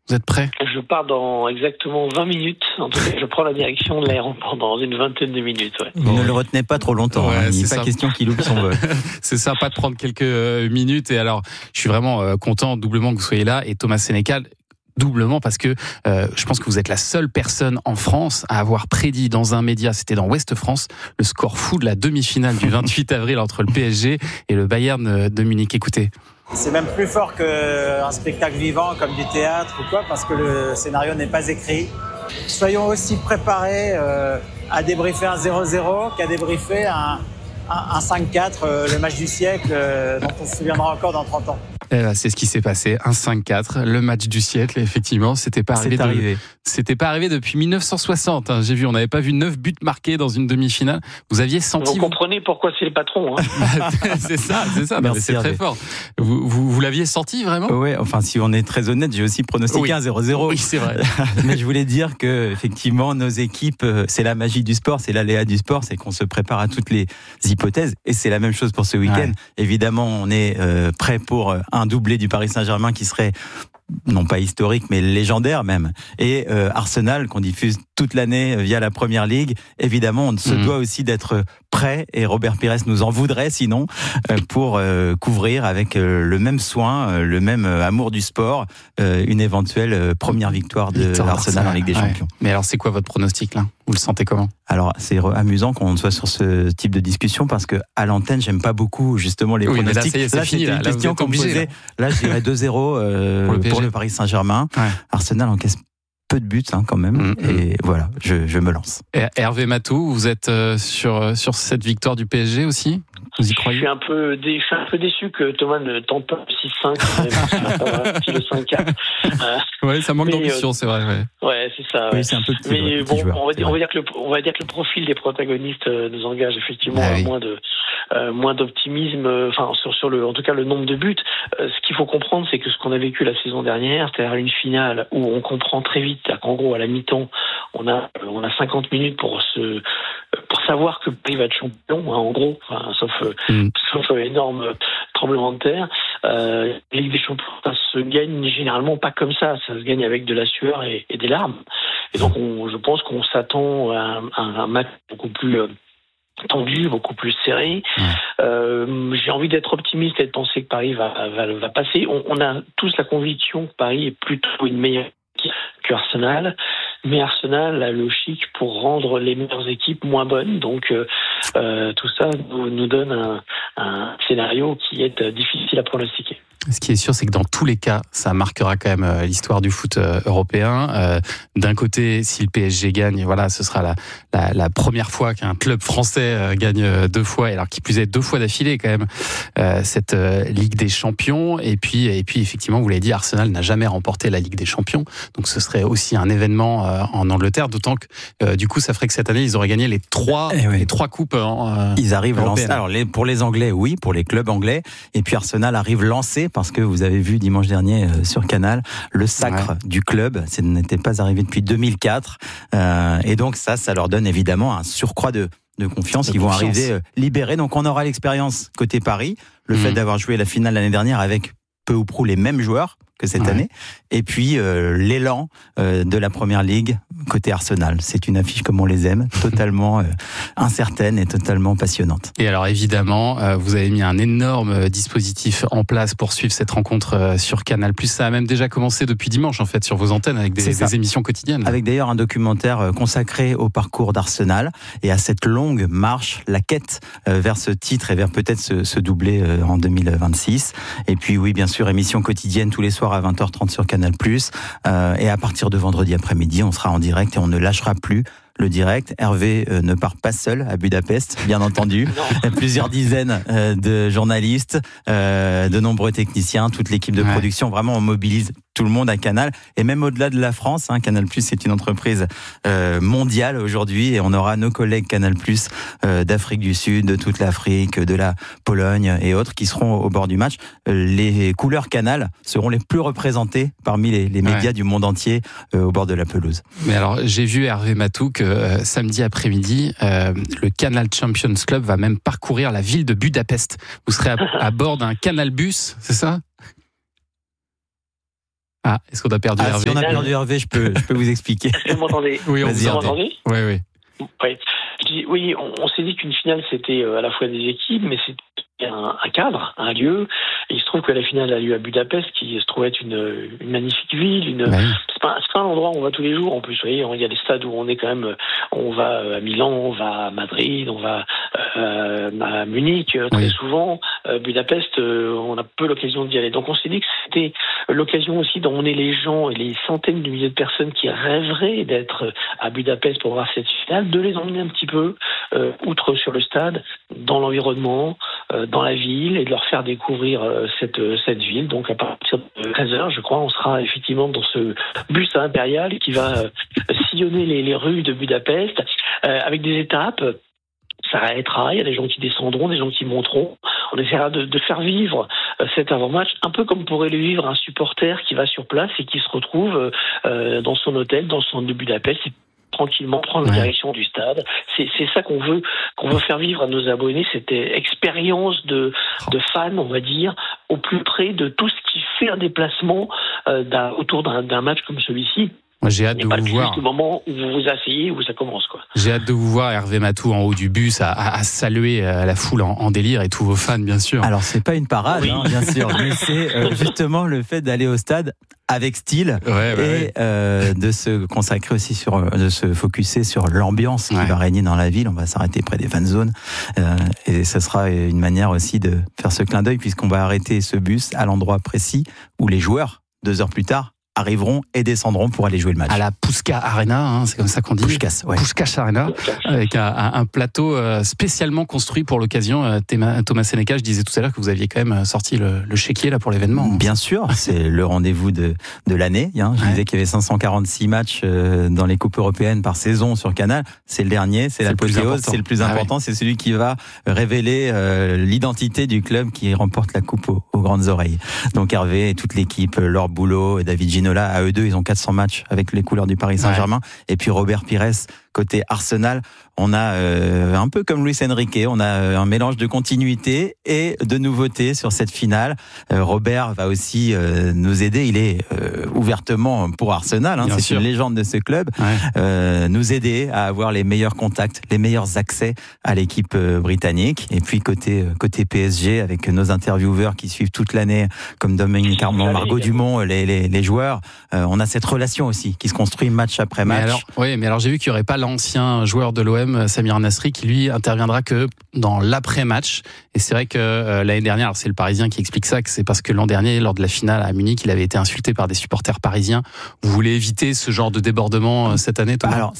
Vous êtes prêt ? Je pars dans exactement 20 minutes. En tout cas, je prends la direction de l'aéroport dans une vingtaine de minutes. Ouais. Ne le retenez pas trop longtemps. Ouais, Il n'est pas question qu'il loupe son vol. C'est sympa de prendre quelques minutes. Et alors, je suis vraiment content doublement que vous soyez là. Et Thomas Sénécal, doublement parce que je pense que vous êtes la seule personne en France à avoir prédit dans un média, c'était dans Ouest France, le score fou de la demi-finale du 28 avril entre le PSG et le Bayern de Munich. Écoutez. C'est même plus fort qu'un spectacle vivant comme du théâtre ou quoi, parce que le scénario n'est pas écrit. Soyons aussi préparés à débriefer un 0-0 qu'à débriefer un 5-4, le match du siècle dont on se souviendra encore dans 30 ans. Eh ben, c'est ce qui s'est passé, un 5-4, le match du siècle, effectivement, c'était pas arrivé depuis 1960, hein. J'ai vu, on n'avait pas vu 9 buts marqués dans une demi-finale. Vous aviez senti... Vous comprenez pourquoi c'est le patron, hein. c'est ça, non, mais c'est très fort. Vous l'aviez senti vraiment ? Oui, enfin, si on est très honnête, j'ai aussi pronostiqué un 0-0. Oui, c'est vrai. Mais je voulais dire que, effectivement, nos équipes, c'est la magie du sport, c'est l'aléa du sport, c'est qu'on se prépare à toutes les hypothèses, et c'est la même chose pour ce week-end. Ouais. Évidemment, on est prêt pour un doublé du Paris Saint-Germain qui serait non pas historique, mais légendaire même. Et Arsenal, qu'on diffuse toute l'année via la Première Ligue, évidemment, on se doit aussi d'être prêt, et Robert Pires nous en voudrait sinon, pour couvrir avec le même soin, le même amour du sport, une éventuelle première victoire de Arsenal en Ligue des Champions. Mais alors, c'est quoi votre pronostic là ? Vous le sentez comment ? Alors, c'est amusant qu'on soit sur ce type de discussion, parce que à l'antenne, j'aime pas beaucoup justement les pronostics. Là, c'est fini. Là, une question qu'on me posait. Là, je dirais 2-0 pour le Paris Saint-Germain. Ouais. Arsenal encaisse peu de buts quand même, et voilà, je me lance. Et Hervé Matou, vous êtes sur cette victoire du PSG aussi ? Vous y croyez ? Je suis un peu déçu que Thomas ne tente pas le 6-5, le 5-4. Ouais, ça manque d'ambition, c'est vrai. Ouais, c'est ça. Oui, c'est un peu petit. Mais bon, on va dire que le profil des protagonistes nous engage effectivement à moins d'optimisme, enfin en tout cas le nombre de buts. Ce qu'il faut comprendre, c'est que ce qu'on a vécu la saison dernière, c'est-à-dire une finale où on comprend très vite, qu'en gros à la mi-temps, on a 50 minutes pour savoir que Paris va être champion, en gros, sauf énorme tremblement de terre. La Ligue des Champions, ça se gagne généralement pas comme ça se gagne avec de la sueur et des larmes. Et donc je pense qu'on s'attend à un match beaucoup plus tendu, beaucoup plus serré. J'ai envie d'être optimiste et de penser que Paris va passer. On a tous la conviction que Paris est plutôt une meilleure équipe que Arsenal, mais Arsenal a le chic pour rendre les meilleures équipes moins bonnes. Donc tout ça nous donne un scénario qui est difficile à pronostiquer. Ce qui est sûr, c'est que dans tous les cas, ça marquera quand même l'histoire du foot européen. D'un côté, si le PSG gagne, voilà, ce sera la première fois qu'un club français gagne 2 fois, et alors qui plus est 2 fois d'affilée quand même, cette Ligue des Champions. Et puis effectivement, vous l'avez dit, Arsenal n'a jamais remporté la Ligue des Champions, donc ce serait aussi un événement en Angleterre. D'autant que du coup, ça ferait que cette année, ils auraient gagné les trois coupes. Ils arrivent lancés. Alors pour les Anglais, oui, pour les clubs anglais. Et puis Arsenal arrive lancé, parce que vous avez vu dimanche dernier sur Canal le sacre du club. Ça n'était pas arrivé depuis 2004. Et donc ça leur donne évidemment un surcroît de confiance. Ils vont arriver libérés. Donc on aura l'expérience côté Paris, le fait d'avoir joué la finale l'année dernière avec peu ou prou les mêmes joueurs que cette année, et puis l'élan de la Première Ligue côté Arsenal. C'est une affiche comme on les aime, totalement incertaine et totalement passionnante. Et alors évidemment, vous avez mis un énorme dispositif en place pour suivre cette rencontre sur Canal+. Ça a même déjà commencé depuis dimanche en fait sur vos antennes avec des émissions quotidiennes. Avec d'ailleurs un documentaire consacré au parcours d'Arsenal et à cette longue marche, la quête vers ce titre et vers peut-être ce doublé en 2026. Et puis oui, bien sûr, émission quotidienne tous les soirs à 20h30 sur Canal+. Et à partir de vendredi après-midi, on sera en direct et on ne lâchera plus le direct. Hervé ne part pas seul à Budapest, bien entendu. Il y a plusieurs dizaines de journalistes, de nombreux techniciens, toute l'équipe de production. Vraiment, on mobilise tout le monde à Canal, et même au-delà de la France. Canal+, c'est une entreprise mondiale aujourd'hui, et on aura nos collègues Canal+, d'Afrique du Sud, de toute l'Afrique, de la Pologne et autres, qui seront au bord du match. Les couleurs Canal seront les plus représentées parmi les médias du monde entier au bord de la pelouse. Mais alors, j'ai vu Hervé Matou que samedi après-midi, le Canal Champions Club va même parcourir la ville de Budapest. Vous serez à bord d'un Canal Bus, c'est ça ? Ah, est-ce qu'on a perdu Hervé? Si on a perdu Hervé, je peux vous expliquer. Est-ce que vous m'entendez? Oui, on vous entend. Oui, oui. Oui, on s'est dit qu'une finale, c'était à la fois des équipes, mais c'était un cadre, un lieu. Et il se trouve que la finale a lieu à Budapest, qui se trouve être une magnifique ville. C'est pas un endroit où on va tous les jours. En plus, vous voyez, il y a des stades où on est quand même. On va à Milan, on va à Madrid, on va à Munich très souvent. Budapest, on a peu l'occasion d'y aller. Donc on s'est dit que c'était l'occasion aussi d'emmener les gens et les centaines de milliers de personnes qui rêveraient d'être à Budapest pour voir cette finale, de les emmener un petit peu outre sur le stade, dans l'environnement, dans la ville, et de leur faire découvrir cette ville. Donc à partir de 13h, je crois, on sera effectivement dans ce bus impérial qui va sillonner les rues de Budapest avec des étapes. Ça arrêtera, il y a des gens qui descendront, des gens qui monteront. On essaiera de faire vivre cet avant-match, un peu comme pourrait le vivre un supporter qui va sur place et qui se retrouve dans son hôtel, dans son de Budapest, et tranquillement prendre la direction du stade. C'est ça qu'on veut faire vivre à nos abonnés, cette expérience de fans, on va dire, au plus près de tout ce qui fait un déplacement autour d'un match comme celui-ci. Moi, j'ai hâte de vous voir. Le moment où vous vous asseyez, où ça commence, quoi. J'ai hâte de vous voir, Hervé Matou, en haut du bus, à saluer la foule en délire et tous vos fans, bien sûr. Alors, c'est pas une parade, bien sûr, mais c'est justement le fait d'aller au stade avec style de se consacrer aussi de se focuser sur l'ambiance qui va régner dans la ville. On va s'arrêter près des fan zones et ça sera une manière aussi de faire ce clin d'œil, puisqu'on va arrêter ce bus à l'endroit précis où les joueurs, 2 heures plus tard, arriveront et descendront pour aller jouer le match. À la Puskás Arena, c'est comme ça qu'on dit. Puskás Arena, avec un plateau spécialement construit pour l'occasion. Thomas Seneca, je disais tout à l'heure que vous aviez quand même sorti le chéquier là pour l'événement. Bien sûr, c'est le rendez-vous de l'année. Je disais qu'il y avait 546 matchs dans les coupes européennes par saison sur Canal. C'est le dernier, c'est l'apothéose, c'est le plus important. C'est celui qui va révéler l'identité du club qui remporte la coupe aux grandes oreilles. Donc Hervé et toute l'équipe, Laure Boulot et David Ginola, à eux deux, ils ont 400 matchs avec les couleurs du Paris Saint-Germain. Et puis Robert Pires, côté Arsenal, on a un peu comme Luis Enrique, on a un mélange de continuité et de nouveauté sur cette finale. Robert va aussi nous aider, il est ouvertement pour Arsenal, c'est une légende de ce club, nous aider à avoir les meilleurs contacts, les meilleurs accès à l'équipe britannique. Et puis côté PSG, avec nos intervieweurs qui suivent toute l'année, comme Dominique Armand, Margot Dumont, les joueurs, on a cette relation aussi qui se construit match après match. Mais alors j'ai vu qu'il n'y aurait pas l'ancien joueur de l'OM, Samir Nasri, qui lui interviendra que dans l'après-match. Et c'est vrai que l'année dernière, alors c'est le Parisien qui explique ça, que c'est parce que l'an dernier, lors de la finale à Munich, il avait été insulté par des supporters parisiens. Vous voulez éviter ce genre de débordement cette année, Thomas ? Alors,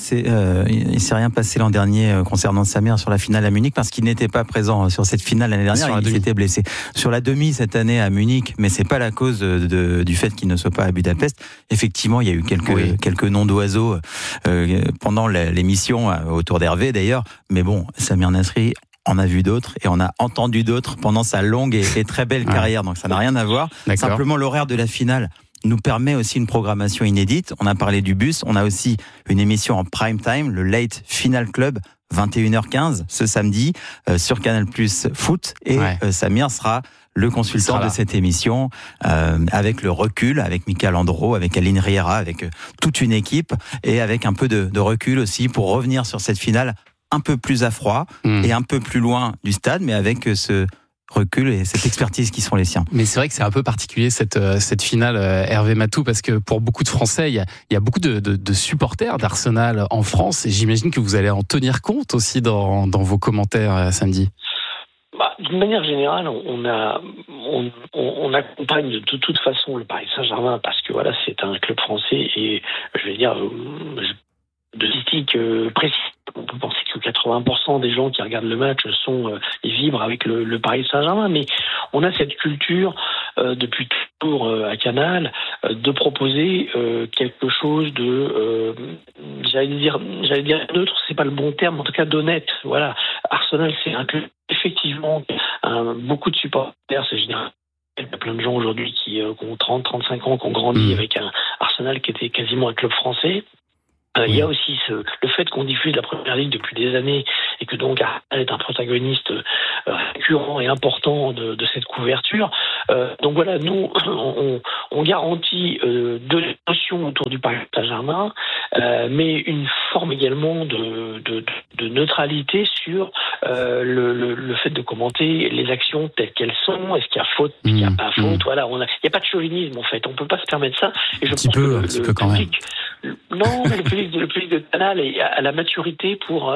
il s'est rien passé l'an dernier concernant Samir sur la finale à Munich, parce qu'il n'était pas présent sur cette finale l'année dernière, il s'était blessé. Sur la demi cette année à Munich, mais c'est pas la cause du fait qu'il ne soit pas à Budapest. Effectivement, il y a eu quelques noms d'oiseaux pendant l'émission autour d'Hervé d'ailleurs, mais bon, Samir Nasri on a vu d'autres et on a entendu d'autres pendant sa longue et très belle carrière, donc ça n'a rien à voir. D'accord. Simplement, l'horaire de la finale nous permet aussi une programmation inédite. On a parlé du bus, on a aussi une émission en prime time, le Late Final Club, 21h15 ce samedi sur Canal+ Foot, et Samir sera le consultant de cette émission, avec le recul, avec Michael Andro, avec Aline Riera, avec toute une équipe, et avec un peu de recul aussi pour revenir sur cette finale un peu plus à froid et un peu plus loin du stade, mais avec ce recul et cette expertise qui sont les siens. Mais c'est vrai que c'est un peu particulier cette finale, Hervé Matou, parce que pour beaucoup de Français, il y a beaucoup de supporters d'Arsenal en France, et j'imagine que vous allez en tenir compte aussi dans vos commentaires samedi. D'une manière générale, on accompagne de toute façon le Paris Saint-Germain parce que voilà, c'est un club français et je vais dire de statistiques précises. On peut penser que 80% des gens qui regardent le match ils vibrent avec le Paris Saint-Germain, mais on a cette culture depuis toujours à Canal de proposer quelque chose de j'allais dire neutre, c'est pas le bon terme, en tout cas d'honnête. Voilà, Arsenal, c'est un club effectivement beaucoup de supporters, c'est général. Il y a plein de gens aujourd'hui qui ont 30-35 ans, qui ont grandi avec un Arsenal qui était quasiment un club français. Il y a aussi le fait qu'on diffuse la Première Ligue depuis des années et que donc Arsenal est un protagoniste récurrent et important de cette couverture. Donc voilà, nous, on garantit de l'émotion autour du Paris Saint-Germain, mais une forme également de neutralité sur le fait de commenter les actions telles qu'elles sont. Est-ce qu'il y a faute, est-ce qu'il n'y a pas faute? Voilà, il n'y a pas de chauvinisme en fait. On peut pas se permettre ça. Et je pense que un petit peu quand même. Non, mais le public de Canal est à la maturité pour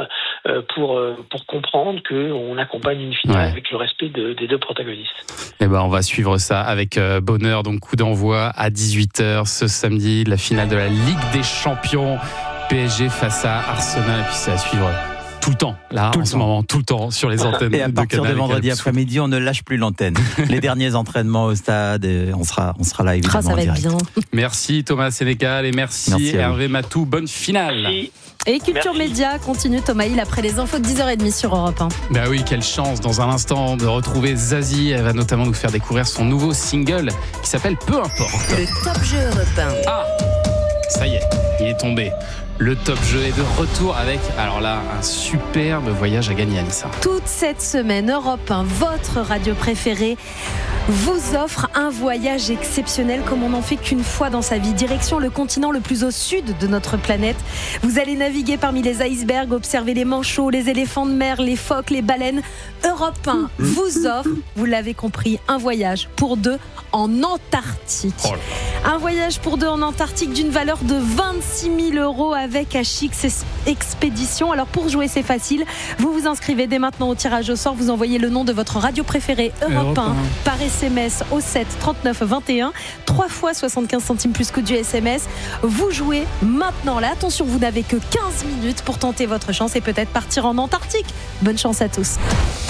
comprendre qu'on accompagne une finale avec le respect des deux protagonistes. Eh ben, on va suivre ça avec bonheur. Donc, coup d'envoi à 18h ce samedi, la finale de la Ligue des Champions. PSG face à Arsenal. Et puis, c'est à suivre tout le temps, là, en ce moment, tout le temps, sur les antennes. Et à partir de vendredi après-midi, on ne lâche plus l'antenne. Les derniers entraînements au stade, on sera là évidemment. Ça va être bien. Merci Thomas Sénécal et merci Hervé Matou. Bonne finale. Merci. Et Culture Média continue, Thomas Hill, après les infos de 10h30 sur Europe 1. Bah oui, quelle chance dans un instant de retrouver Zazie. Elle va notamment nous faire découvrir son nouveau single qui s'appelle Peu importe. Le Top Jeu Europe 1. Ah, ça y est, il est tombé. Le Top Jeu est de retour avec, alors là, un superbe voyage à gagner, Anissa. Toute cette semaine, Europe 1, votre radio préférée, vous offre un voyage exceptionnel comme on n'en fait qu'une fois dans sa vie. Direction le continent le plus au sud de notre planète. Vous allez naviguer parmi les icebergs, observer les manchots, les éléphants de mer, les phoques, les baleines. Europe 1 vous offre, vous l'avez compris, un voyage pour deux en Antarctique. Oh là. Un voyage pour deux en Antarctique d'une valeur de 26 000 € avec HX Expédition. Alors pour jouer, c'est facile. Vous vous inscrivez dès maintenant au tirage au sort. Vous envoyez le nom de votre radio préférée Europe 1 par SMS au 7 39 21. 3 fois 75 centimes plus coût du SMS. Vous jouez maintenant. Là, attention, vous n'avez que 15 minutes pour tenter votre chance et peut-être partir en Antarctique. Bonne chance à tous.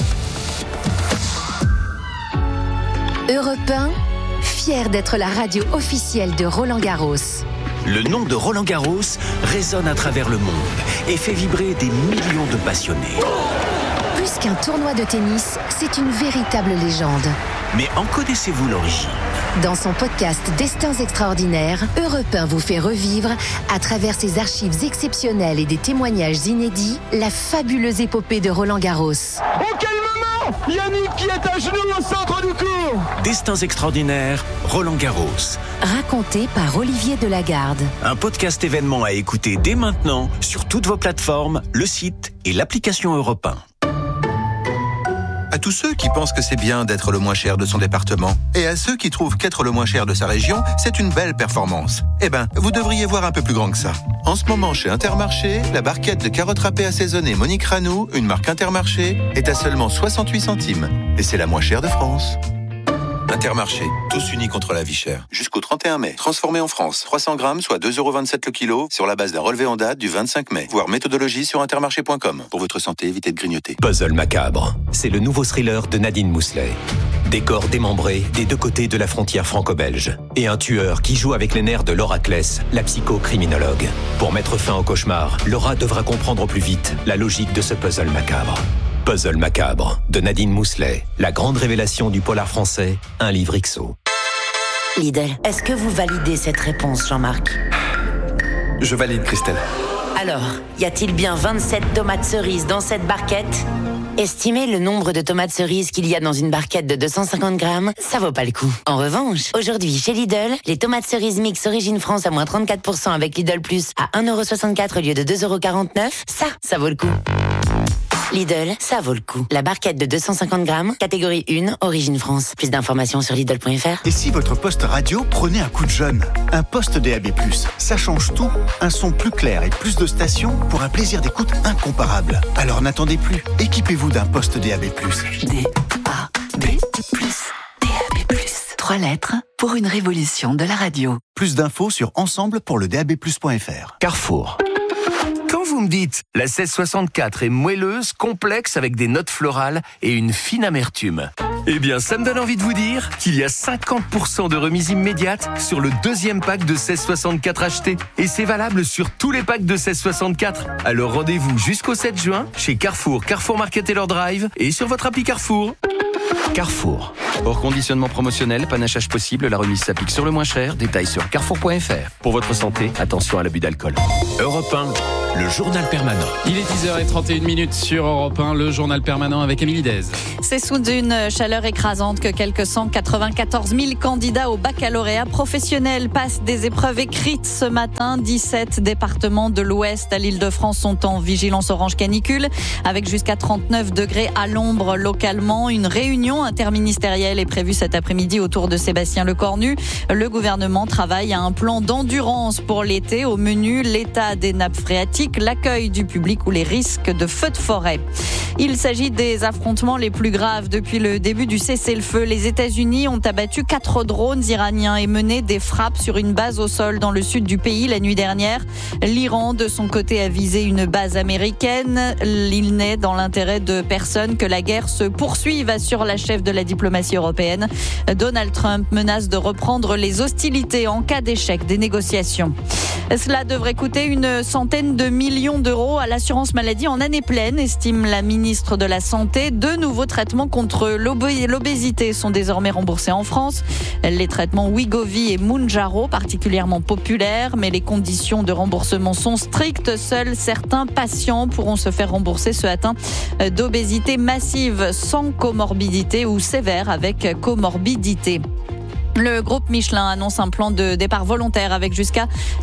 Europe 1, fier d'être la radio officielle de Roland-Garros. Le nom de Roland-Garros résonne à travers le monde et fait vibrer des millions de passionnés. Plus qu'un tournoi de tennis, c'est une véritable légende. Mais en connaissez-vous l'origine ? Dans son podcast Destins extraordinaires, Europe 1 vous fait revivre, à travers ses archives exceptionnelles et des témoignages inédits, la fabuleuse épopée de Roland-Garros. Oh, quel moment ! Yannick qui est à genoux au centre du court. Destins extraordinaires, Roland-Garros. Raconté par Olivier Delagarde. Un podcast événement à écouter dès maintenant sur toutes vos plateformes, le site et l'application Europe 1. À tous ceux qui pensent que c'est bien d'être le moins cher de son département, et à ceux qui trouvent qu'être le moins cher de sa région, c'est une belle performance. Eh ben, vous devriez voir un peu plus grand que ça. En ce moment, chez Intermarché, la barquette de carottes râpées assaisonnées Monique Ranou, une marque Intermarché, est à seulement 68 centimes. Et c'est la moins chère de France. Intermarché, tous unis contre la vie chère. Jusqu'au 31 mai. Transformé en France. 300 grammes, soit 2,27 € le kilo, sur la base d'un relevé en date du 25 mai. Voir méthodologie sur intermarché.com. Pour votre santé, évitez de grignoter. Puzzle macabre. C'est le nouveau thriller de Nadine Mousselet. Des corps démembrés des deux côtés de la frontière franco-belge. Et un tueur qui joue avec les nerfs de Laura Kless, la psychocriminologue. Pour mettre fin au cauchemar, Laura devra comprendre au plus vite la logique de ce puzzle macabre. Puzzle macabre, de Nadine Mousselet. La grande révélation du polar français, un livre XO. Lidl, est-ce que vous validez cette réponse, Jean-Marc ? Je valide, Christelle. Alors, y a-t-il bien 27 tomates cerises dans cette barquette ? Estimez le nombre de tomates cerises qu'il y a dans une barquette de 250 grammes, ça vaut pas le coup. En revanche, aujourd'hui chez Lidl, les tomates cerises mix Origine France à moins 34% avec Lidl Plus à 1,64€ au lieu de 2,49€, ça vaut le coup. Lidl, ça vaut le coup. La barquette de 250 grammes, catégorie 1, Origine France. Plus d'informations sur Lidl.fr. Et si votre poste radio prenait un coup de jeune ? Un poste DAB+, ça change tout. Un son plus clair et plus de stations pour un plaisir d'écoute incomparable. Alors n'attendez plus. Équipez-vous d'un poste DAB+. DAB+. 3 lettres pour une révolution de la radio. Plus d'infos sur ensemble pour le DAB+.fr. Carrefour. Quand vous me dites la 1664 est moelleuse, complexe avec des notes florales et une fine amertume, eh bien ça me donne envie de vous dire qu'il y a 50% de remise immédiate sur le deuxième pack de 1664 acheté. Et c'est valable sur tous les packs de 1664. Alors rendez-vous jusqu'au 7 juin chez Carrefour, Carrefour Market et leur Drive et sur votre appli Carrefour. Carrefour. Hors conditionnement promotionnel, panachage possible, la remise s'applique sur le moins cher. Détails sur carrefour.fr. Pour votre santé, attention à l'abus d'alcool. Europe 1, le journal permanent. Il est 10h31 sur Europe 1, le journal permanent avec Émilie Dez. C'est sous une chaleur écrasante que quelques 194 000 candidats au baccalauréat professionnel passent des épreuves écrites ce matin. 17 départements de l'Ouest à l'Île-de-France sont en vigilance orange canicule, avec jusqu'à 39 degrés à l'ombre localement. Une réunion interministérielle est prévue cet après-midi autour de Sébastien Lecornu. Le gouvernement travaille à un plan d'endurance pour l'été. Au menu, l'état des nappes phréatiques, l'accueil du public ou les risques de feux de forêt. Il s'agit des affrontements les plus graves depuis le début du cessez-le-feu. Les États-Unis ont abattu 4 drones iraniens et mené des frappes sur une base au sol dans le sud du pays la nuit dernière. L'Iran, de son côté, a visé une base américaine. Il n'est dans l'intérêt de personne que la guerre se poursuive, assure la chef de la diplomatie européenne. Donald Trump menace de reprendre les hostilités en cas d'échec des négociations. Cela devrait coûter une centaine de millions d'euros à l'assurance maladie en année pleine, estime la ministre de la Santé. 2 nouveaux traitements contre l'obésité sont désormais remboursés en France. Les traitements Wegovy et Mounjaro, particulièrement populaires, mais les conditions de remboursement sont strictes. Seuls certains patients pourront se faire rembourser ceux atteints d'obésité massive sans comorbidité ou sévère avec comorbidité. Le groupe Michelin annonce un plan de départ volontaire avec jusqu'à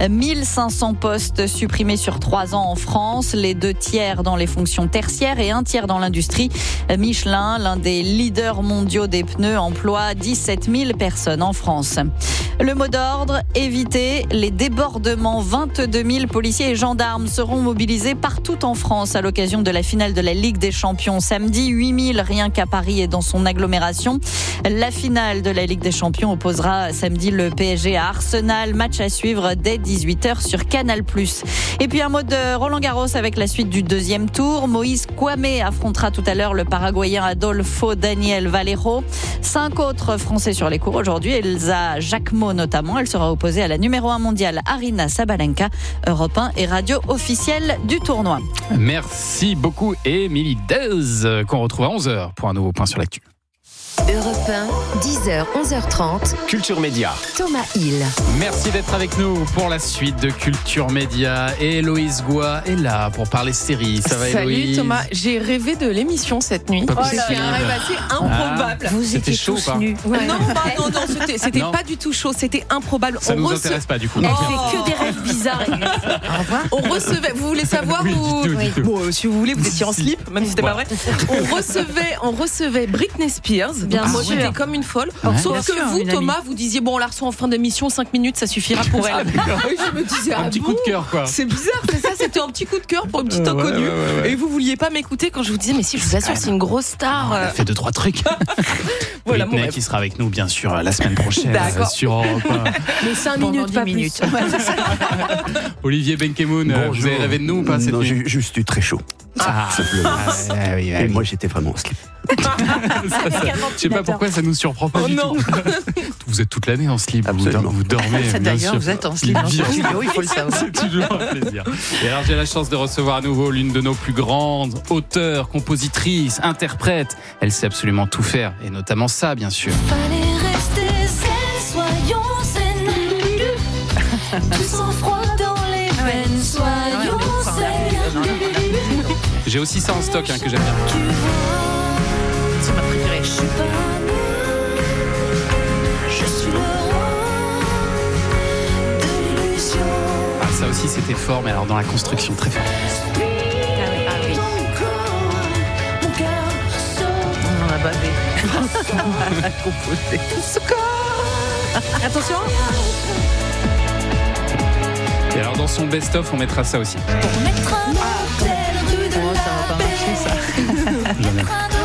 1500 postes supprimés sur 3 ans en France, les 2 tiers dans les fonctions tertiaires et 1 tiers dans l'industrie. Michelin, l'un des leaders mondiaux des pneus, emploie 17 000 personnes en France. Le mot d'ordre, éviter les débordements. 22 000 policiers et gendarmes seront mobilisés partout en France à l'occasion de la finale de la Ligue des Champions samedi. 8 000 rien qu'à Paris et dans son agglomération. La finale de la Ligue des Champions opposera samedi le PSG à Arsenal. Match à suivre dès 18h sur Canal+. Et puis un mot de Roland-Garros avec la suite du 2e tour. Moïse Kwame affrontera tout à l'heure le Paraguayen Adolfo Daniel Valero. 5 autres Français sur les cours aujourd'hui. Elsa Jacquemot notamment. Elle sera opposée à la numéro 1 mondiale Aryna Sabalenka. Europe 1 et radio officielle du tournoi. Merci beaucoup Émilie Dez, qu'on retrouve à 11h pour un nouveau point sur l'actu. Europe 1, 10h, 11h30. Culture Média. Thomas Hill. Merci d'être avec nous pour la suite de Culture Média. Et Héloïse Goua est là pour parler séries. Ça va, Héloïse? Salut Thomas, j'ai rêvé de l'émission cette nuit. C'est un rêve assez improbable. Vous étiez chaud tous ou pas? nus. Non, c'était pas du tout chaud, c'était improbable. Ça nous intéresse pas du coup. Elle fait que des rêves bizarres. On recevait, vous voulez savoir où... Bon, si vous voulez, vous étiez en slip, même si c'était pas vrai. On recevait Britney Spears. Moi, j'étais comme une folle. Sauf que vous, Thomas, vous disiez, bon, on la reçoit en fin d'émission, 5 minutes, ça suffira pour elle. Je me disais, un petit coup de cœur, quoi. C'est bizarre, c'est ça, c'était un petit coup de cœur pour une petite inconnue. Et vous vouliez pas m'écouter quand je vous disais, mais si, je vous assure, c'est une grosse star. Elle a fait 2-3 trucs. Voilà, Britney qui sera avec nous, bien sûr, la semaine prochaine. Sur Europe 1. Mais 5 minutes, pas plus. Olivier Benkemoun, vous avez rêvé de nous ou pas? Non, j'ai juste eu très chaud. Et moi, j'étais vraiment en slip. Je sais pas pourquoi ça nous surprend pas du tout. Vous êtes toute l'année en slip, vous dormez. D'ailleurs, vous êtes en slip dans ce studio, il faut le savoir. C'est toujours un plaisir. Et alors, j'ai la chance de recevoir à nouveau l'une de nos plus grandes auteurs, compositrices, interprètes. Elle sait absolument tout faire, et notamment ça, bien sûr. Fallait rester zen, soyons zen. Du sang-froid dans les veines, soyons zen. J'ai aussi ça en stock que j'aime bien. C'est ma préférée. Je suis pas nul, je suis le roi de l'illusion. Ah, ça aussi c'était fort, mais alors dans la construction très fort. On en a bavé. Composé. Attention. Et alors dans son best-of, on mettra ça aussi. Pour mettre un hôtel de la paix. Jamais.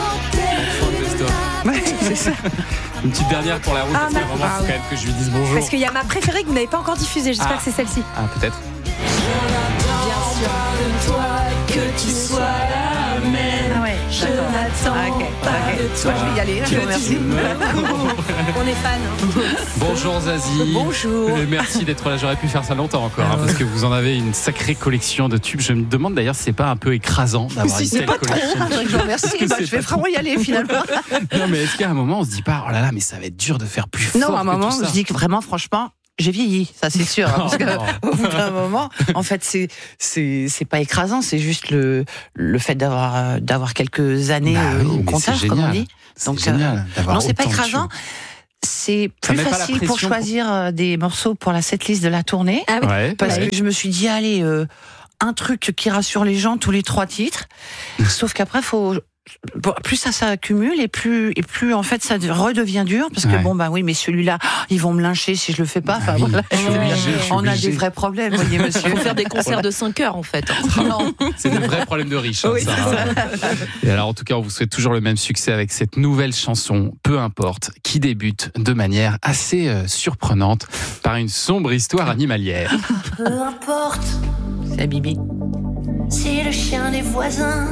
C'est ça. Une petite dernière pour la route, parce que vraiment, faut quand même que je lui dise bonjour. Parce qu'il y a ma préférée que vous n'avez pas encore diffusée. J'espère que c'est celle-ci. Ah, peut-être. Bien sûr de toi, que tu sois la même. Ah ouais. Je n'attends pas de toi. Moi, je vais y aller, je vous remercie. On est fan. Bonjour Zazie. Bonjour. Et merci d'être là. J'aurais pu faire ça longtemps encore, parce que vous en avez une sacrée collection de tubes. Je me demande d'ailleurs si c'est pas un peu écrasant d'avoir une telle collection. Je vous remercie. Je vais vraiment y aller finalement. Non, mais est-ce qu'à un moment on se dit pas, oh là là, mais ça va être dur de faire plus fort? Non, à un moment, on se dit que vraiment, franchement, j'ai vieilli, ça c'est sûr. Hein, parce qu'au bout d'un moment, en fait, c'est pas écrasant, c'est juste le fait d'avoir quelques années au comptage, comme on dit. Donc, génial. Non, c'est pas écrasant. C'est plus facile pour choisir des morceaux pour la setlist de la tournée. Ah oui. Parce que je me suis dit, allez, un truc qui rassure les gens, tous les 3 titres. Sauf qu'après, plus ça s'accumule et plus en fait ça redevient dur parce que bon bah oui mais celui-là ils vont me lyncher si je le fais pas. Enfin voilà, on a des vrais problèmes, voyez monsieur. Il faut faire des concerts de 5 heures en fait. Non. C'est des vrais problèmes de riches. Oui, ça. Et alors en tout cas on vous souhaite toujours le même succès avec cette nouvelle chanson, peu importe, qui débute de manière assez surprenante par une sombre histoire animalière. Peu importe. C'est Bibi. C'est le chien des voisins.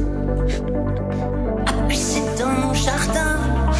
C'est dans mon jardin.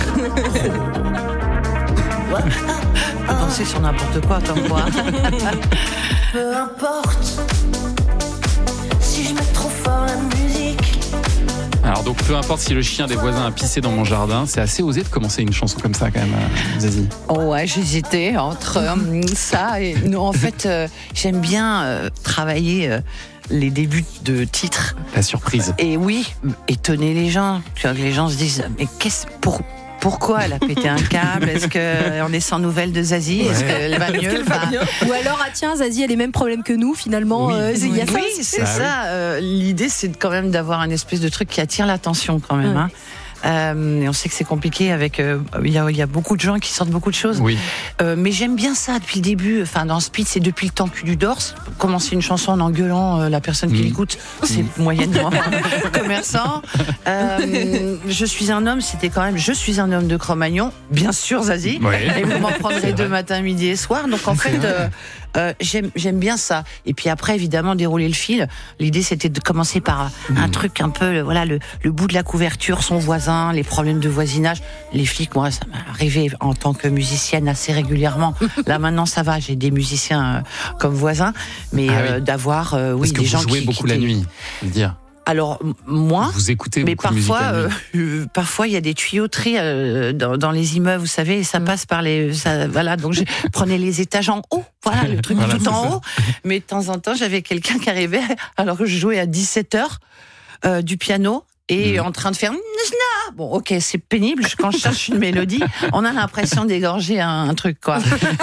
On peut danser sur n'importe quoi, comme quoi. Peu importe si je mets trop fort la musique. Alors donc peu importe si le chien des voisins a pissé dans mon jardin, c'est assez osé de commencer une chanson comme ça quand même, Zazie. Oh ouais, j'hésitais entre ça et non, en fait j'aime bien travailler les débuts de titres. La surprise. Et oui, étonner les gens. Tu vois, que les gens se disent, mais pourquoi elle a pété un câble? Est-ce qu'on est sans nouvelles de Zazie? Est-ce qu'elle va mieux? Ou alors, tiens, Zazie a les mêmes problèmes que nous, finalement. Il y a ça. Oui, c'est ça. L'idée, c'est quand même d'avoir un espèce de truc qui attire l'attention quand même. Hein. Et on sait que c'est compliqué avec il y a beaucoup de gens qui sortent beaucoup de choses. Oui. Mais j'aime bien ça depuis le début. Enfin, dans Speed, c'est depuis le temps que du Dors. Commencer une chanson en engueulant la personne qui l'écoute, c'est moyennement commerçant. Je suis un homme, c'était quand même Je suis un homme de Cro-Magnon, bien sûr Zazie. Et vous m'en prendrez 2 matins, midi et soir. Donc en fait. J'aime bien ça. Et puis après, évidemment, dérouler le fil. L'idée, c'était de commencer par un truc un peu, voilà, le bout de la couverture, son voisin, les problèmes de voisinage. Les flics, moi, ça m'est arrivé en tant que musicienne assez régulièrement. Là, maintenant, ça va. J'ai des musiciens comme voisins, mais d'avoir, Parce que des gens vous jouez qui beaucoup la nuit, je veux dire. Alors moi, vous écoutez mais beaucoup de musique la nuit. parfois il y a des tuyauteries dans les immeubles, vous savez, et ça passe par voilà, donc je prenais les étages en haut, voilà, le truc tout en haut. Mais de temps en temps, j'avais quelqu'un qui arrivait alors que je jouais à 17h du piano. Et en train de faire bon, ok, c'est pénible. Quand je cherche une mélodie, on a l'impression d'égorger un truc, quoi.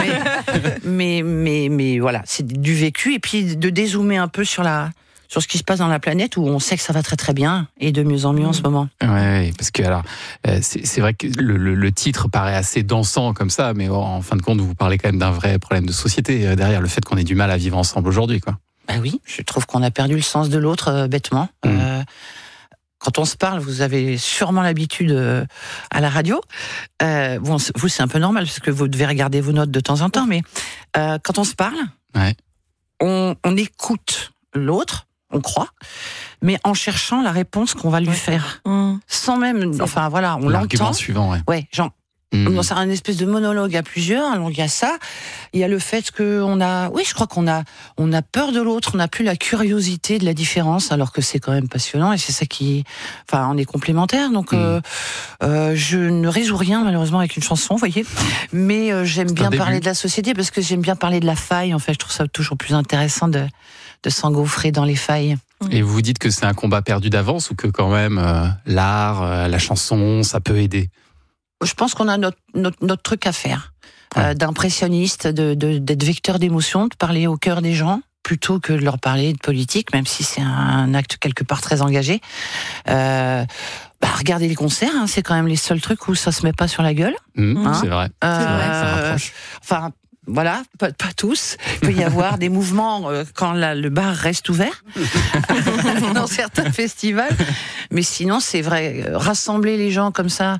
Mais voilà, c'est du vécu et puis de dézoomer un peu sur ce qui se passe dans la planète où on sait que ça va très très bien et de mieux en mieux en ce moment. Ouais, parce que alors c'est vrai que le titre paraît assez dansant comme ça, mais en fin de compte vous parlez quand même d'un vrai problème de société derrière le fait qu'on ait du mal à vivre ensemble aujourd'hui, quoi. Bah oui, je trouve qu'on a perdu le sens de l'autre bêtement. Quand on se parle, vous avez sûrement l'habitude à la radio. Bon, vous c'est un peu normal parce que vous devez regarder vos notes de temps en temps, mais quand on se parle, on écoute l'autre. On croit, mais en cherchant la réponse qu'on va lui faire. Sans même, enfin voilà, on l'entend. Suivant, c'est un espèce de monologue à plusieurs. Alors il y a ça, il y a le fait je crois qu'on a peur de l'autre, on n'a plus la curiosité de la différence, alors que c'est quand même passionnant et c'est ça on est complémentaires. Donc je ne résous rien malheureusement avec une chanson, vous voyez. Mais j'aime bien parler de la société parce que j'aime bien parler de la faille. En fait, je trouve ça toujours plus intéressant de s'engouffrer dans les failles. Et vous vous dites que c'est un combat perdu d'avance ou que quand même l'art, la chanson, ça peut aider? Je pense qu'on a notre truc à faire, d'impressionniste, d'être vecteur d'émotions, de parler au cœur des gens, plutôt que de leur parler de politique, même si c'est un acte quelque part très engagé. Regardez les concerts, c'est quand même les seuls trucs où ça se met pas sur la gueule. C'est vrai, ça rapproche. Enfin, voilà, pas tous. Il peut y avoir des mouvements quand le bar reste ouvert dans certains festivals. Mais sinon, c'est vrai, rassembler les gens comme ça,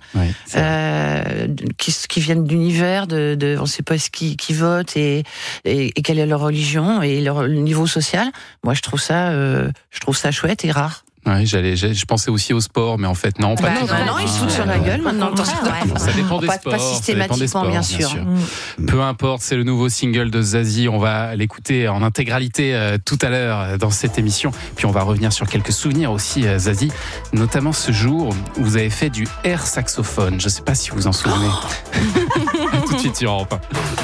qui viennent d'univers, on ne sait pas qui vote et quelle est leur religion et leur niveau social. Moi, je trouve ça chouette et rare. Ouais, je pensais aussi au sport, mais en fait, non, pas du tout. Non, ils se foutent sur la gueule maintenant. Ça dépend des sports. Pas systématiquement, bien sûr. Peu importe, c'est le nouveau single de Zazie. On va l'écouter en intégralité tout à l'heure dans cette émission. Puis on va revenir sur quelques souvenirs aussi, Zazie, notamment ce jour où vous avez fait du air saxophone. Je ne sais pas si vous vous en souvenez. Tout de suite sur Europe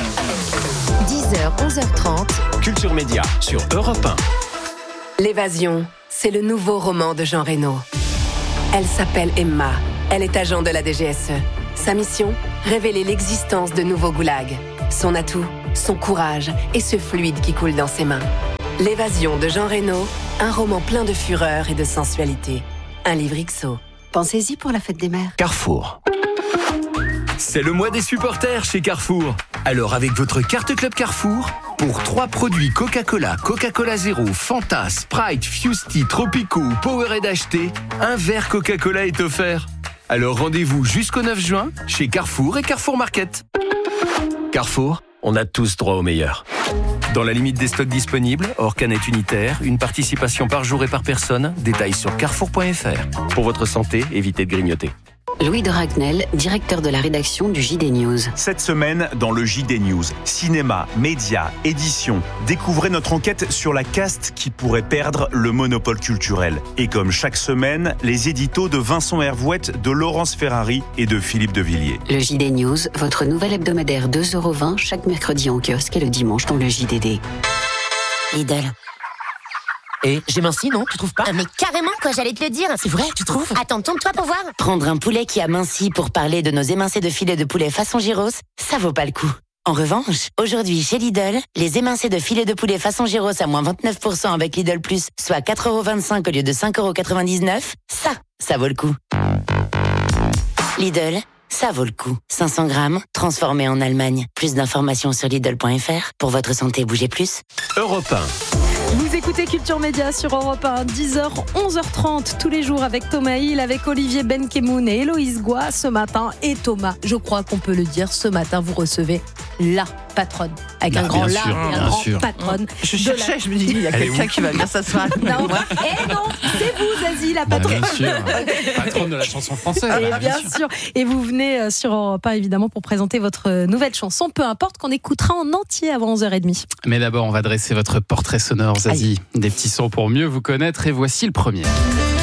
1. 10h, 11h30. Culture Média sur Europe 1. L'évasion, c'est le nouveau roman de Jean Reno. Elle s'appelle Emma. Elle est agent de la DGSE. Sa mission, révéler l'existence de nouveaux goulags. Son atout, son courage et ce fluide qui coule dans ses mains. L'évasion de Jean Reno, un roman plein de fureur et de sensualité. Un livre XO. Pensez-y pour la fête des mères. Carrefour. C'est le mois des supporters chez Carrefour. Alors avec votre carte Club Carrefour, pour 3 produits Coca-Cola, Coca-Cola Zéro, Fanta, Sprite, Fusti, Tropico ou Powerade achetés, un verre Coca-Cola est offert. Alors rendez-vous jusqu'au 9 juin chez Carrefour et Carrefour Market. Carrefour, on a tous droit au meilleur. Dans la limite des stocks disponibles, hors canette unitaire, une participation par jour et par personne, détails sur carrefour.fr. Pour votre santé, évitez de grignoter. Louis de Ragnel, directeur de la rédaction du JD News. Cette semaine, dans le JD News, cinéma, médias, édition, découvrez notre enquête sur la caste qui pourrait perdre le monopole culturel. Et comme chaque semaine, les éditos de Vincent Hervouette, de Laurence Ferrari et de Philippe de Villiers. Le JD News, votre nouvel hebdomadaire 2,20 € chaque mercredi en kiosque et le dimanche dans le JDD. Lidl. Et j'ai minci, non? Tu trouves pas? Mais carrément, quoi, j'allais te le dire. C'est vrai, tu trouves? Attends, tourne-toi pour voir. Prendre un poulet qui a minci pour parler de nos émincés de filet de poulet façon gyros, ça vaut pas le coup. En revanche, aujourd'hui chez Lidl, les émincés de filet de poulet façon gyros à moins 29% avec Lidl Plus, soit 4,25 € au lieu de 5,99 €, ça vaut le coup. Lidl, ça vaut le coup. 500 grammes, transformé en Allemagne. Plus d'informations sur Lidl.fr. Pour votre santé, bougez plus. Europe 1. Vous écoutez Culture Média sur Europe 1, 10h, 11h30, tous les jours avec Thomas Hill, avec Olivier Benkemoun et Héloïse Goua ce matin. Et Thomas, je crois qu'on peut le dire, ce matin, vous recevez la patronne. Avec un grand la et un grand patronne. Je cherchais, je me dis, il y a quelqu'un qui va bien s'asseoir. Non, c'est vous, Zazie, la patronne. Bien sûr, patronne de la chanson française. Et bien sûr. Et vous venez sur Europe 1, évidemment, pour présenter votre nouvelle chanson, peu importe, qu'on écoutera en entier avant 11h30. Mais d'abord, on va dresser votre portrait sonore, Zazie. Des petits sons pour mieux vous connaître, et voici le premier.